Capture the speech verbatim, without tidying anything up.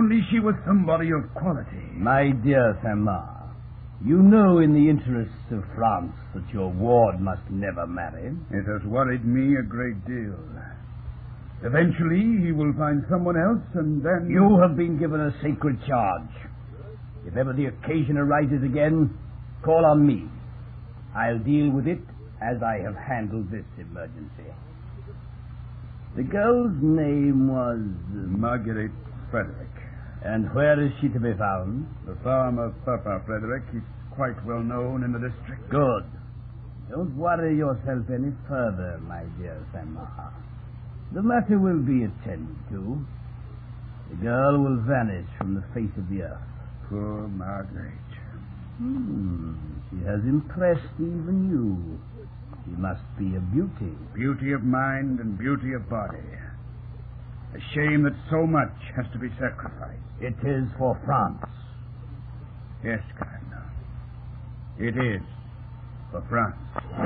only she was somebody of quality. My dear Saint-Marc, you know in the interests of France that your ward must never marry. It has worried me a great deal. Eventually, he will find someone else, and then... You have been given a sacred charge. If ever the occasion arises again, call on me. I'll deal with it as I have handled this emergency. The girl's name was... Uh, Marguerite Frederick. And where is she to be found? The farm of Papa Frederick is quite well known in the district. Good. Don't worry yourself any further, my dear Saint-Marc. The matter will be attended to. The girl will vanish from the face of the earth. Poor Marguerite. Hmm. She has impressed even you. She must be a beauty. Beauty of mind and beauty of body. A shame that so much has to be sacrificed. It is for France. Yes, Cardinal. It is for France.